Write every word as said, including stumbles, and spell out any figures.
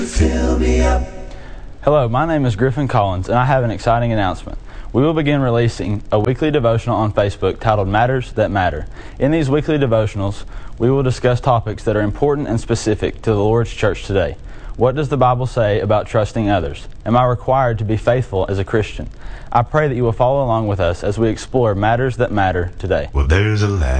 Fill me up. Hello, my name is Griffin Collins, and I have an exciting announcement. We will begin releasing a weekly devotional on Facebook titled Matters That Matter. In these weekly devotionals, we will discuss topics that are important and specific to the Lord's church today. What does the Bible say about trusting others? Am I required to be faithful as a Christian? I pray that you will follow along with us as we explore matters that matter today. Well, there's a lad.